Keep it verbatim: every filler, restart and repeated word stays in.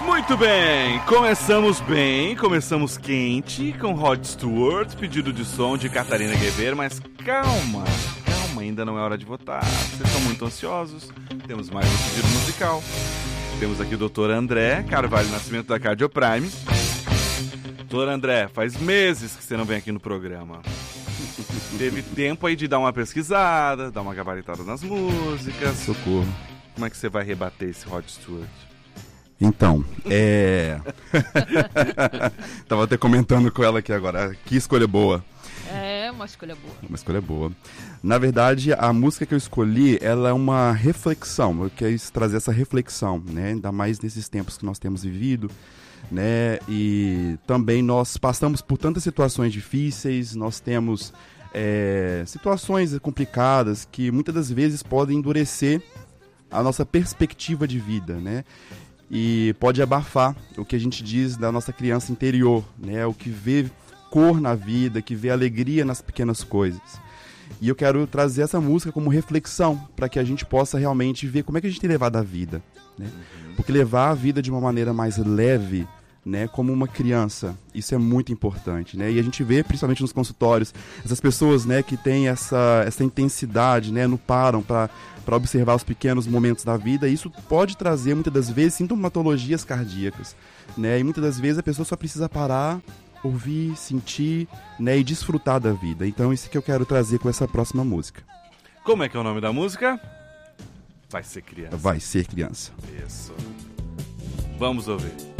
Muito bem, começamos bem, começamos quente com Rod Stewart, pedido de som de Catarina Guevara, mas calma, calma, ainda não é hora de votar, vocês estão muito ansiosos, temos mais um pedido musical. Temos aqui o doutor André Carvalho Nascimento da Cardioprime. doutor André, faz meses que você não vem aqui no programa. Teve tempo aí de dar uma pesquisada, dar uma gabaritada nas músicas. Socorro. Como é que você vai rebater esse Rod Stewart? Então, é... Tava até comentando com ela aqui agora. Que escolha boa. É, uma escolha boa. Uma escolha boa. Na verdade, a música que eu escolhi, ela é uma reflexão. Eu quis trazer essa reflexão, né? Ainda mais nesses tempos que nós temos vivido, né? E também nós passamos por tantas situações difíceis, nós temos é, situações complicadas que muitas das vezes podem endurecer a nossa perspectiva de vida, né? E pode abafar o que a gente diz da nossa criança interior, né? O que vê cor na vida, que vê alegria nas pequenas coisas. E eu quero trazer essa música como reflexão, para que a gente possa realmente ver como é que a gente tem levado a vida, né? Porque levar a vida de uma maneira mais leve, né, como uma criança, isso é muito importante, né? E a gente vê, principalmente nos consultórios, essas pessoas, né, que têm essa, essa intensidade, né, não param para para observar os pequenos momentos da vida, e isso pode trazer, muitas das vezes, sintomatologias cardíacas, né? E muitas das vezes a pessoa só precisa parar, ouvir, sentir, né, e desfrutar da vida. Então isso que eu quero trazer com essa próxima música. Como é que é o nome da música? Vai Ser Criança. Vai Ser Criança. Isso. Vamos ouvir.